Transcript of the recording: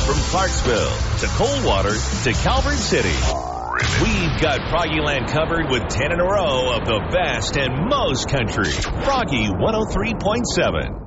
From Clarksville to Coldwater to Calvert City, we've got Froggyland covered with 10 in a row of the best and most country. Froggy 103.7.